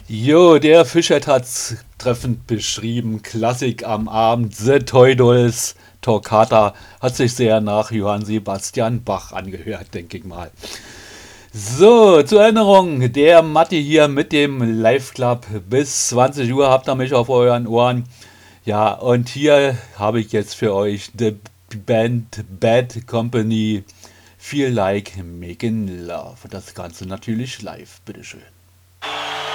Jo, der Fischert hat's treffend beschrieben. Klassik am Abend, The Toy Dolls, Toccata. Hat sich sehr nach Johann Sebastian Bach angehört, denke ich mal. So, zur Erinnerung, der Matti hier mit dem Live Club. Bis 20 Uhr habt ihr mich auf euren Ohren. Ja, und hier habe ich jetzt für euch die Band Bad Company. Feel Like Making Love. Das Ganze natürlich live. Bitteschön.